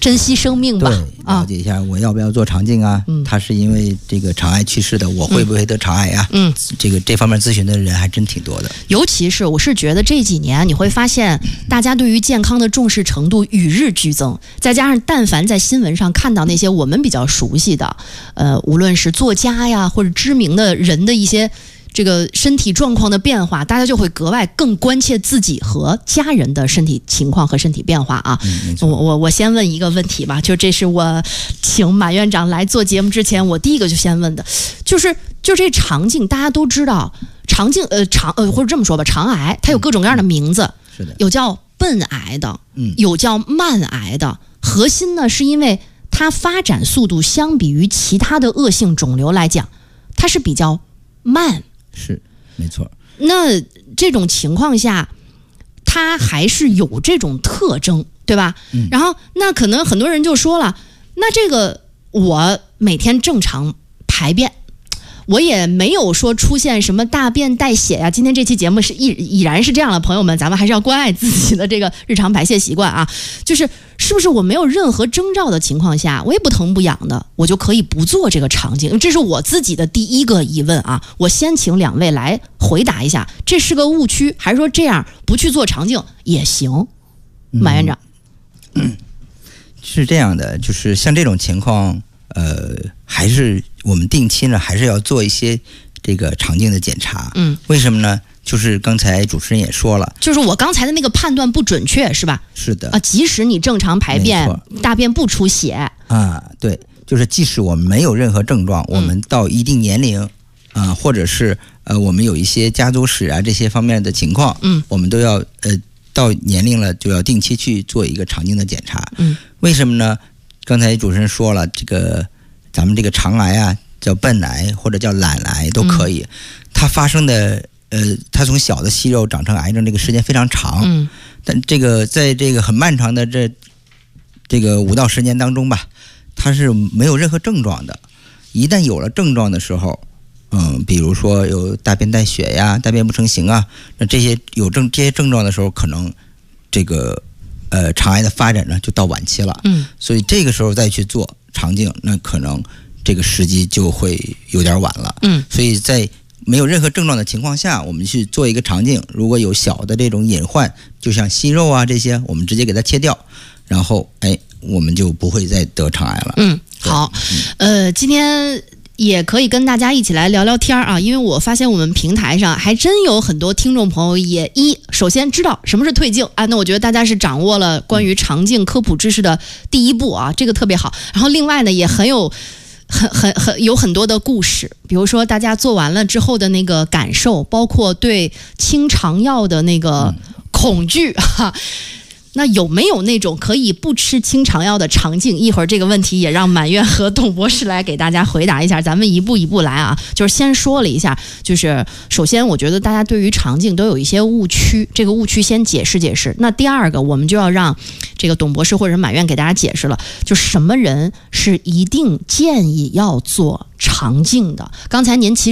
珍惜生命吧。 对，了解一下我要不要做肠镜啊？他是因为这个肠癌去世的，我会不会得肠癌啊？这方面咨询的人还真挺多的。 尤其是我是觉得这几年你会发现，大家对于健康的重视程度与日俱增，再加上但凡在新闻上看到那些我们比较熟悉的，无论是作家呀或者知名的人的一些这个身体状况的变化，大家就会格外更关切自己和家人的身体情况和身体变化啊。我先问一个问题吧，就这是我请马院长来做节目之前，我第一个就先问的，就这肠镜，大家都知道，肠镜或者这么说吧，肠癌它有各种各样的名字， 是的， 有叫笨癌的，有叫慢癌的，核心呢是因为它发展速度相比于其他的恶性肿瘤来讲，它是比较慢。 是，没错。 那这种情况下，它还是有这种特征，对吧？然后那可能很多人就说了，那这个我每天正常排便，我也没有说出现什么大便带血呀。今天这期节目是已然是这样了，朋友们，咱们还是要关爱自己的这个日常排泄习惯啊。是不是我没有任何征兆的情况下，我也不疼不痒的，我就可以不做这个肠镜？这是我自己的第一个疑问啊。我先请两位来回答一下，这是个误区，还是说这样不去做肠镜也行？马院长， 是这样的，就是像这种情况，还是我们定期呢，还是要做一些这个肠镜的检查。为什么呢？就是刚才主持人也说了， 就是我刚才的那个判断不准确，是吧？ 是的即使你正常排便，大便不出血啊，对，就是即使我们没有任何症状，我们到一定年龄或者是我们有一些家族史啊这些方面的情况，我们都要到年龄了就要定期去做一个肠镜的检查。为什么呢？刚才主持人说了，这个咱们这个肠癌啊，叫笨癌或者叫懒癌都可以，它发生的它从小的息肉长成癌症这个时间非常长，但这个在这个很漫长的这个5到10年当中吧，它是没有任何症状的。一旦有了症状的时候，比如说有大便带血呀、大便不成形啊，那这些症状的时候，可能这个肠癌的发展呢就到晚期了。所以这个时候再去做肠镜，那可能这个时机就会有点晚了。所以在没有任何症状的情况下，我们去做一个肠镜，如果有小的这种隐患，就像息肉啊这些，我们直接给它切掉，然后我们就不会再得肠癌了。 好，今天也可以跟大家一起来聊聊天啊，因为我发现我们平台上还真有很多听众朋友也首先知道什么是退镜啊，那我觉得大家是掌握了关于肠镜科普知识的第一步啊，这个特别好。然后另外呢，也有很多的故事，比如说大家做完了之后的那个感受，包括对清肠药的那个恐惧哈。那有没有那种可以不吃清肠药的肠镜？一会儿这个问题也让满院和董博士来给大家回答一下，咱们一步一步来啊。就是先说了一下，就是首先我觉得大家对于肠镜都有一些误区，这个误区先解释解释。那第二个，我们就要让这个董博士或者满院给大家解释了，就什么人是一定建议要做肠镜的。刚才您